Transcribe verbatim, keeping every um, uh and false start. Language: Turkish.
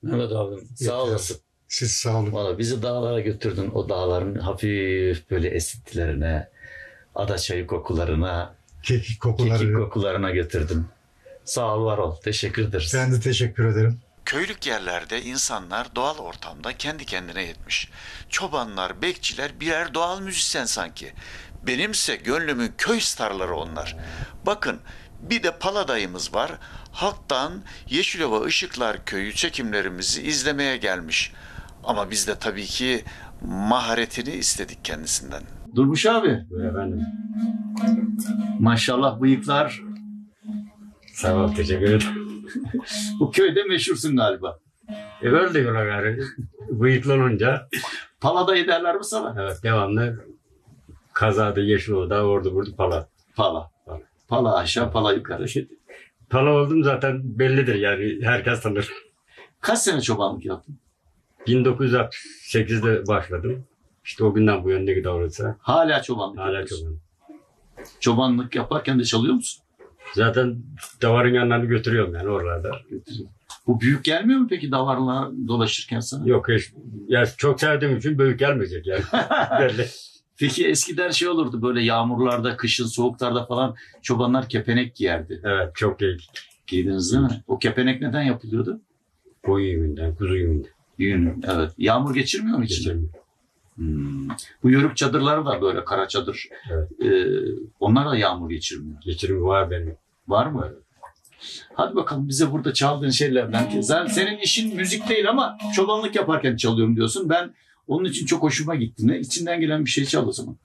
Mehmet abim sağ Yeter. olasın. Siz sağ olun. Valla bizi dağlara götürdün. O dağların hafif böyle esintilerine, adaçayı kokularına, Kekik kokuları. kekik kokularına götürdün. Sağ ol, var ol. Teşekkür ederiz. Ben de teşekkür ederim. Köylük yerlerde insanlar doğal ortamda kendi kendine yetmiş. Çobanlar, bekçiler birer doğal müzisyen sanki. Benimse gönlümün köy starları onlar. Bakın bir de Paladayımız var. Halktan Yeşilova Işıklar Köyü çekimlerimizi izlemeye gelmiş. Ama biz de tabii ki maharetini istedik kendisinden. Durmuş abi. Efendim. Maşallah bıyıklar. Sağ ol, teşekkür ederim. Bu köyde meşhursun galiba. E böyle diyorlar yani. Bıyıklı olunca Paladayı derler mi sana? evet, devamlı kazada, Yeşilova'da, orada burada pala. Pala. Pala. Pala aşağı, pala yukarı. Pala oldum zaten bellidir yani, herkes tanır. Kaç sene çobanlık yaptın? bin dokuz yüz altmış sekizde başladım. İşte o günden bu yana ne kadar olursa Hala çobanlık hala yapıyorsun. çobanım. Çobanlık yaparken de çalıyor musun? Zaten davarın yanlarını götürüyorum yani oralarda. Bu büyük gelmiyor mu peki davarla dolaşırken sana? Yok hiç. Ya çok sevdiğim için büyük gelmeyecek yani. Belli. Peki eskiden şey olurdu böyle yağmurlarda, kışın, soğuklarda falan çobanlar kepenek giyerdi. Evet, çok iyi. Giydiniz değil mi? O kepenek neden yapılıyordu? Koyu yününden, kuzu yününden. Yün, evet. Yağmur geçirmiyor mu içinde? Geçirmiyor. Hmm. Bu yörük çadırları da böyle kara çadır. Evet. Ee, onlar da yağmur geçirmiyor. Geçirim var benim. Var mı? Hadi bakalım bize burada çaldığın şeylerden. Sen, senin işin müzik değil ama çobanlık yaparken çalıyorum diyorsun. Ben onun için çok hoşuma gitti. Ne? İçinden gelen bir şey çal o zaman.